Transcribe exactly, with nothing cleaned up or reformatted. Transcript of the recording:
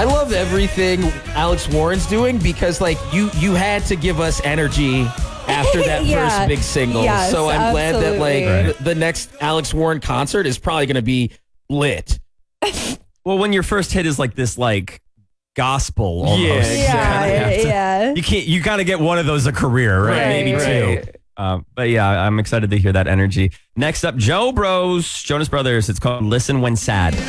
I love everything Alex Warren's doing because, like, you you had to give us energy after that Yeah. first big single. Yes, so I'm glad that, like, absolutely. the, the next Alex Warren concert is probably going to be lit. Well, when your first hit is like this, like gospel, almost. Yeah, you Yeah, kinda have to- yeah. You can't. You gotta get one of those a career, right? Right, Maybe right. two. Um, but yeah, I'm excited to hear that energy. Next up, Joe Bros, Jonas Brothers. It's called "Listen When Sad."